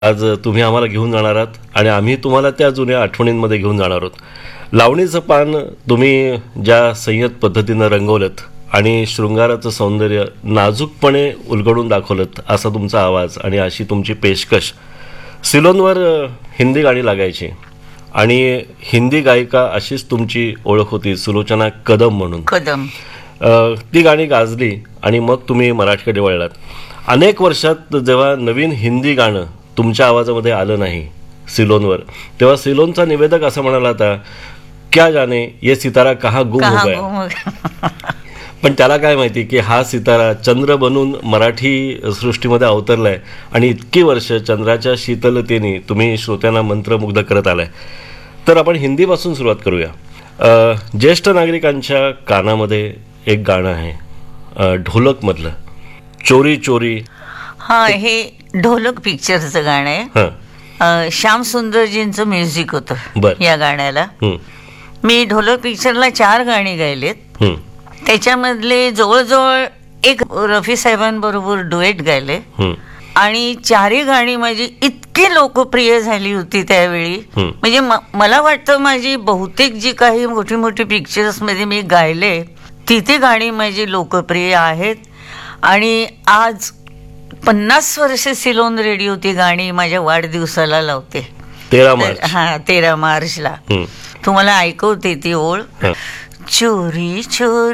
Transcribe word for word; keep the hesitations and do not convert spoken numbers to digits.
आज तुम्ही आम्हाला घेऊन जाणार आहात आणि आम्ही तुम्हाला त्या जुन्या आठवणींमध्ये घेऊन जाणार आहोत. लावणीचं पान तुम्ही ज्या संयत पद्धतीनं रंगवलं आणि शृंगाराचं सौंदर्य नाजूकपणे उलगडून दाखवलं असा तुमचा आवाज आणि अशी तुमची पेशकश. सिलोनवर हिंदी गाणी लागायची आणि हिंदी गायिका अशीच तुमची ओळख होती सुलोचना कदम म्हणून. कदम अ, ती गाणी गाजली आणि मग तुम्ही मराठीकडे वळलात. अनेक वर्षात जेव्हा नवीन हिंदी गाणं तुमच्या आवाजामध्ये आलं नाही सिलोनवर, तेव्हा सिलोनचा निवेदक असं म्हणाला होता, क्या जाने ये सितारा कहाँ गुम हो कहाँ गया. गुम हो गया. पण त्याला काय माहिती की हा सितारा चंद्र बनून मराठी सृष्टीमध्ये अवतरलाय आणि इतकी वर्ष चंद्राच्या शीतलतेने तुम्ही श्रोत्यांना मंत्रमुग्ध करत आलाय. तर आपण हिंदीपासून सुरुवात करूया. अ, ज्येष्ठ नागरिकांच्या कानामध्ये एक गाणं आहे अ, ढोलकमधलं, चोरी चोरी. हा, हे ढोलक पिक्चरचं गाणं आहे. हां, अं, श्याम सुंदरजींचं म्युझिक होतं बरं. या गाण्याला. हं, मी ढोलक पिक्चरला चार गाणी गायलेत. हं, त्याच्यामधले जवळजवळ एक रफी साहेबांबरोबर डुएट गायले हं, आणि चारही गाणी माझी इतकी लोकप्रिय झाली होती त्यावेळी. हं. म्हणजे म- मला वाटतं माझी बहुतेक जी काही मोठी मोठी पिक्चर्स मध्ये मी गायले ती ती गाणी माझी लोकप्रिय आहेत. आणि आज पन्नास वर्ष सिलोन रेडिओ ती गाणी माझ्या वाढदिवसाला लावते. तेरा तर- मार्च. हा, तेरा मार्चला हं, तुम्हाला ऐकवते ती ओळ. हां. चोरी चोरी